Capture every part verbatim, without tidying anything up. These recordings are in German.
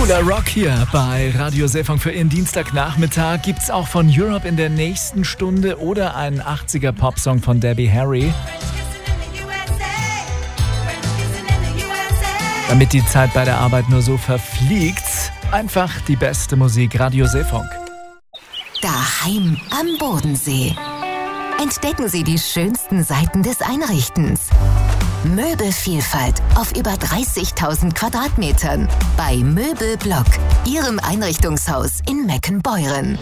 Cooler Rock hier bei Radio Seefunk für Ihren Dienstagnachmittag. Gibt's auch von Europe in der nächsten Stunde oder einen achtziger Popsong von Debbie Harry. Damit die Zeit bei der Arbeit nur so verfliegt, einfach die beste Musik, Radio Seefunk. Daheim am Bodensee. Entdecken Sie die schönsten Seiten des Einrichtens. Möbelvielfalt auf über dreißigtausend Quadratmetern bei Möbelblock, Ihrem Einrichtungshaus in Meckenbeuren.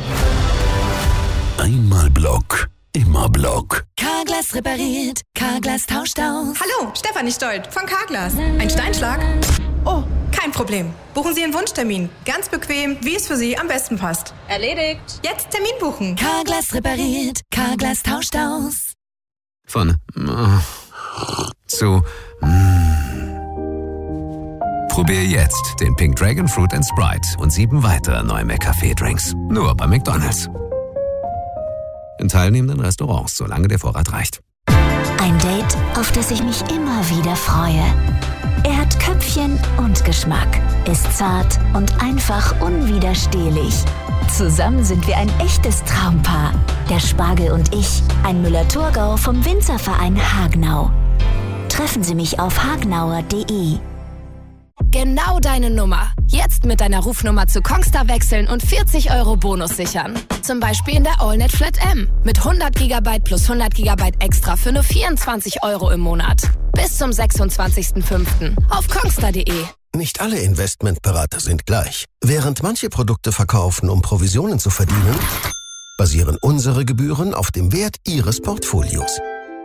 Einmal Block, immer Block. Carglass repariert, Carglass tauscht aus. Hallo, Stefanie Stolt von Carglass. Ein Steinschlag? Oh, kein Problem. Buchen Sie einen Wunschtermin. Ganz bequem, wie es für Sie am besten passt. Erledigt. Jetzt Termin buchen. Carglass repariert, Carglass tauscht aus. Von äh, zu mm. Probier jetzt den Pink Dragon Fruit and Sprite und sieben weitere neue McCafé-Drinks. Nur bei McDonald's. In teilnehmenden Restaurants, solange der Vorrat reicht. Ein Date, auf das ich mich immer wieder freue. Er hat Köpfchen und Geschmack, ist zart und einfach unwiderstehlich. Zusammen sind wir ein echtes Traumpaar. Der Spargel und ich, ein Müller-Thurgau vom Winzerverein Hagenau. Treffen Sie mich auf hagenauer punkt de. Genau deine Nummer. Jetzt mit deiner Rufnummer zu Kongstar wechseln und vierzig Euro Bonus sichern. Zum Beispiel in der AllNet Flat M. Mit hundert Gigabyte plus hundert Gigabyte extra für nur vierundzwanzig Euro im Monat. Bis zum sechsundzwanzigsten fünften auf kongstar punkt de. Nicht alle Investmentberater sind gleich. Während manche Produkte verkaufen, um Provisionen zu verdienen, basieren unsere Gebühren auf dem Wert Ihres Portfolios.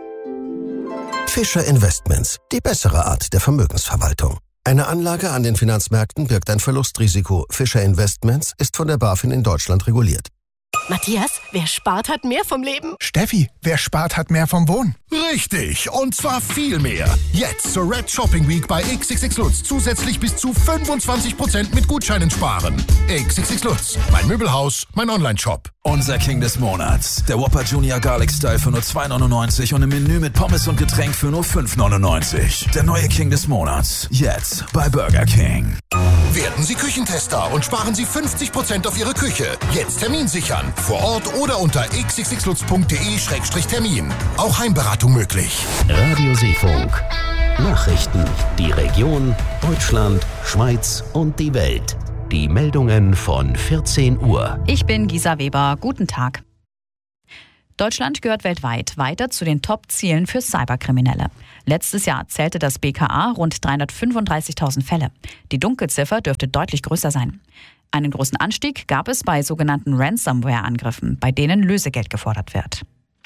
Fischer Investments, die bessere Art der Vermögensverwaltung. Eine Anlage an den Finanzmärkten birgt ein Verlustrisiko. Fischer Investments ist von der BaFin in Deutschland reguliert. Matthias, wer spart, hat mehr vom Leben. Steffi, wer spart, hat mehr vom Wohnen. Richtig, und zwar viel mehr. Jetzt zur Red Shopping Week bei X X X Lutz zusätzlich bis zu fünfundzwanzig Prozent mit Gutscheinen sparen. X X X Lutz, mein Möbelhaus, mein Online-Shop. Unser King des Monats, der Whopper Junior Garlic Style für nur zwei neunundneunzig und im Menü mit Pommes und Getränk für nur fünf neunundneunzig. Der neue King des Monats, jetzt bei Burger King. Werden Sie Küchentester und sparen Sie fünfzig Prozent auf Ihre Küche. Jetzt Termin sichern. Vor Ort oder unter x x x lutz punkt de Schrägstrich Termin. Auch Heimberatung möglich. Radio Seefunk. Nachrichten, die Region, Deutschland, Schweiz und die Welt. Die Meldungen von vierzehn Uhr. Ich bin Gisa Weber. Guten Tag. Deutschland gehört weltweit weiter zu den Top-Zielen für Cyberkriminelle. Letztes Jahr zählte das B K A rund dreihundertfünfunddreißigtausend Fälle. Die Dunkelziffer dürfte deutlich größer sein. Einen großen Anstieg gab es bei sogenannten Ransomware-Angriffen, bei denen Lösegeld gefordert wird.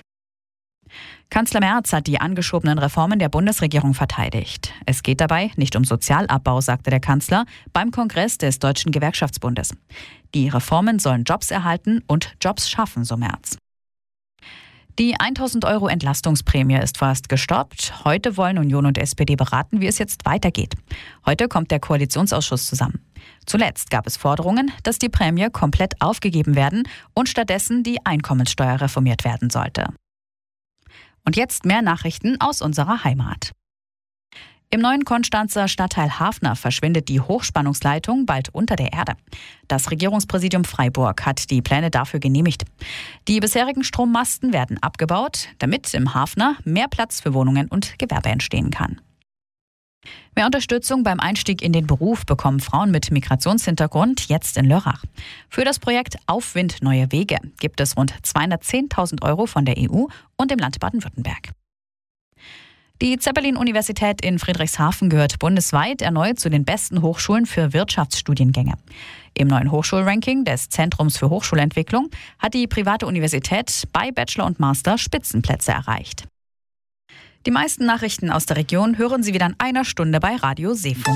Kanzler Merz hat die angeschobenen Reformen der Bundesregierung verteidigt. Es geht dabei nicht um Sozialabbau, sagte der Kanzler beim Kongress des Deutschen Gewerkschaftsbundes. Die Reformen sollen Jobs erhalten und Jobs schaffen, so Merz. Die tausend Euro Entlastungsprämie ist vorerst gestoppt. Heute wollen Union und S P D beraten, wie es jetzt weitergeht. Heute kommt der Koalitionsausschuss zusammen. Zuletzt gab es Forderungen, dass die Prämie komplett aufgegeben werden und stattdessen die Einkommenssteuer reformiert werden sollte. Und jetzt mehr Nachrichten aus unserer Heimat. Im neuen Konstanzer Stadtteil Hafner verschwindet die Hochspannungsleitung bald unter der Erde. Das Regierungspräsidium Freiburg hat die Pläne dafür genehmigt. Die bisherigen Strommasten werden abgebaut, damit im Hafner mehr Platz für Wohnungen und Gewerbe entstehen kann. Mehr Unterstützung beim Einstieg in den Beruf bekommen Frauen mit Migrationshintergrund jetzt in Lörrach. Für das Projekt Aufwind Neue Wege gibt es rund zweihundertzehntausend Euro von der E U und dem Land Baden-Württemberg. Die Zeppelin-Universität in Friedrichshafen gehört bundesweit erneut zu den besten Hochschulen für Wirtschaftsstudiengänge. Im neuen Hochschulranking des Zentrums für Hochschulentwicklung hat die private Universität bei Bachelor und Master Spitzenplätze erreicht. Die meisten Nachrichten aus der Region hören Sie wieder in einer Stunde bei Radio Seefunk.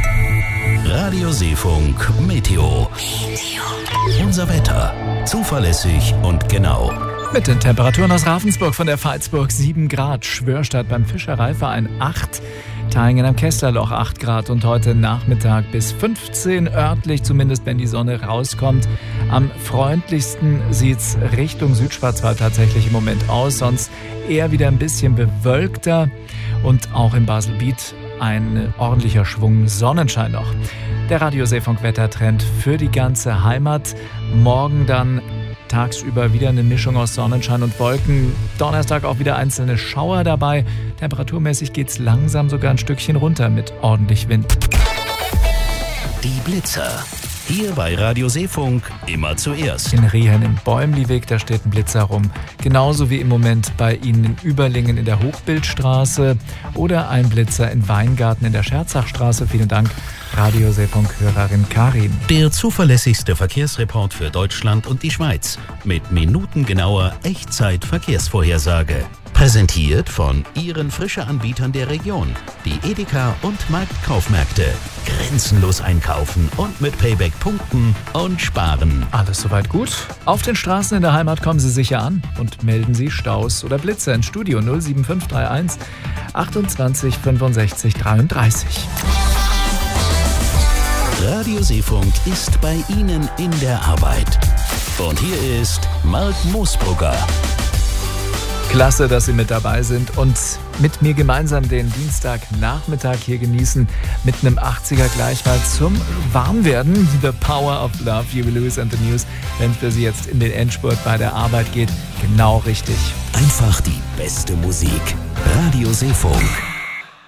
Radio Seefunk Meteo. Meteo. Unser Wetter. Zuverlässig und genau. Mit den Temperaturen aus Ravensburg von der Pfalzburg sieben Grad, Schwörstadt beim Fischereiverein acht, Taingen am Kesslerloch acht Grad und heute Nachmittag bis fünfzehn örtlich, zumindest wenn die Sonne rauskommt. Am freundlichsten sieht's Richtung Südschwarzwald tatsächlich im Moment aus, sonst eher wieder ein bisschen bewölkter und auch in Baselbiet ein ordentlicher Schwung Sonnenschein noch. Der Radio-Seefunk-Wettertrend für die ganze Heimat. Morgen dann tagsüber wieder eine Mischung aus Sonnenschein und Wolken. Donnerstag auch wieder einzelne Schauer dabei. Temperaturmäßig geht's langsam sogar ein Stückchen runter mit ordentlich Wind. Die Blitzer. Hier bei Radio Seefunk immer zuerst. In Riehen im Bäumliweg, da steht ein Blitzer rum. Genauso wie im Moment bei Ihnen in Überlingen in der Hochbildstraße oder ein Blitzer in Weingarten in der Scherzachstraße. Vielen Dank, Radio Seefunk-Hörerin Karin. Der zuverlässigste Verkehrsreport für Deutschland und die Schweiz mit minutengenauer Echtzeit-Verkehrsvorhersage. Präsentiert von Ihren Frische-Anbietern der Region, die Edeka und Marktkaufmärkte. Grenzenlos einkaufen und mit Payback punkten und sparen. Alles soweit gut? Auf den Straßen in der Heimat kommen Sie sicher an und melden Sie Staus oder Blitzer ins Studio null sieben fünf drei eins achtundzwanzig fünfundsechzig dreiunddreißig. Radio Seefunk ist bei Ihnen in der Arbeit. Und hier ist Mark Moosbrugger. Klasse, dass Sie mit dabei sind und mit mir gemeinsam den Dienstagnachmittag hier genießen mit einem achtziger Gleichmal zum Warmwerden. The Power of Love, Huey Lewis and the News, wenn es für Sie jetzt in den Endspurt bei der Arbeit geht. Genau richtig. Einfach die beste Musik. Radio Seefunk.